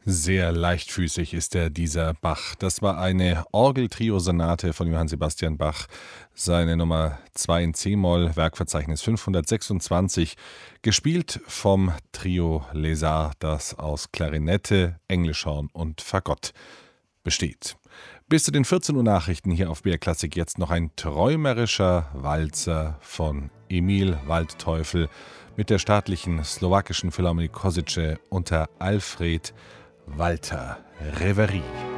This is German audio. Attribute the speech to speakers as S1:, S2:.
S1: Sehr leichtfüßig ist dieser Bach. Das war eine Orgeltrio-Sonate von Johann Sebastian Bach, seine Nummer 2 in c-Moll, Werkverzeichnis 526, gespielt vom Trio Les Arts, das aus Klarinette, Englischhorn und Fagott besteht. Bis zu den 14 Uhr Nachrichten hier auf BR Klassik jetzt noch ein träumerischer Walzer von Emil Waldteufel mit der staatlichen slowakischen Philharmonie Košice unter Alfred Walter Reverie.